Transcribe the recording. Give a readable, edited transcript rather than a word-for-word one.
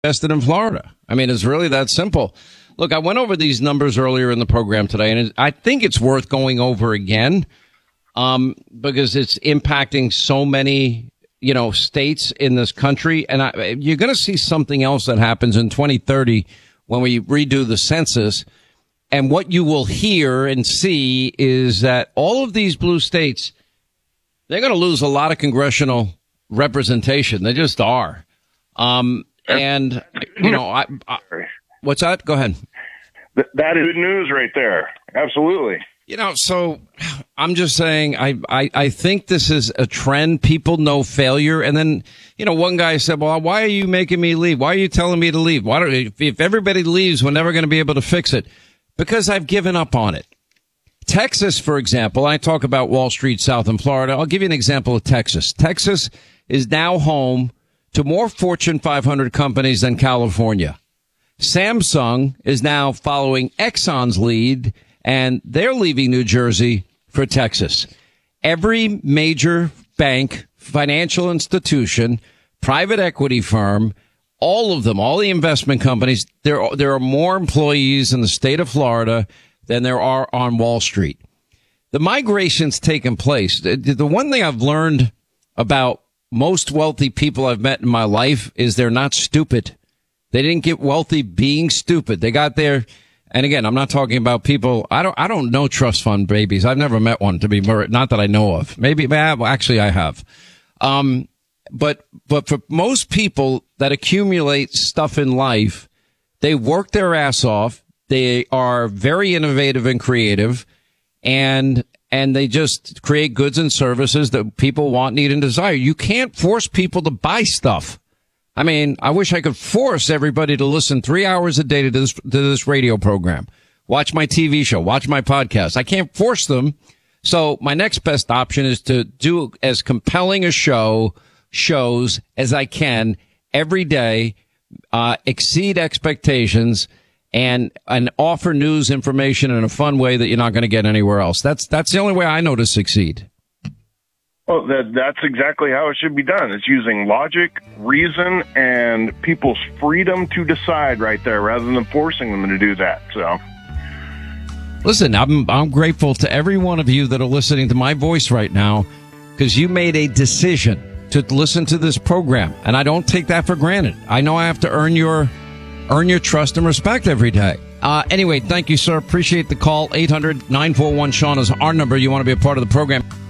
invested in Florida. I mean, it's really that simple. Look, I went over these numbers earlier in the program today, and I think it's worth going over again because it's impacting so many, states in this country. And you're going to see something else that happens in 2030 when we redo the census. And what you will hear and see is that all of these blue states, they're going to lose a lot of congressional representation. They just are. And, what's that? Go ahead. That is good news right there. Absolutely. So I'm just saying, I think this is a trend. People know failure. And then, one guy said, well, why are you making me leave? Why are you telling me to leave? If everybody leaves, we're never going to be able to fix it. Because I've given up on it. Texas, for example, I talk about Wall Street South in Florida. I'll give you an example of Texas. Texas is now home to more Fortune 500 companies than California. Samsung is now following Exxon's lead, and they're leaving New Jersey for Texas. Every major bank, financial institution, private equity firm, all of them, all the investment companies, there are more employees in the state of Florida than there are on Wall Street. The migration's taken place. The one thing I've learned about most wealthy people I've met in my life is they're not stupid. They didn't get wealthy being stupid. They got there. And again, I'm not talking about people. I don't know trust fund babies. I've never met one, to be not that I know of. Maybe actually I have. But for most people that accumulate stuff in life, they work their ass off. They are very innovative and creative, and they just create goods and services that people want, need, and desire. You can't force people to buy stuff. I mean, I wish I could force everybody to listen 3 hours a day to this radio program, watch my TV show, watch my podcast. I can't force them. So my next best option is to do as compelling a shows as I can every day, exceed expectations, and offer news information in a fun way that you're not going to get anywhere else. That's the only way I know to succeed. Well, that's exactly how it should be done. It's using logic, reason, and people's freedom to decide right there, rather than forcing them to do that. So, listen, I'm grateful to every one of you that are listening to my voice right now, because you made a decision to listen to this program, and I don't take that for granted. I know I have to earn your trust and respect every day. Anyway, thank you, sir. Appreciate the call. 800-941-SEAN is our number. You want to be a part of the program.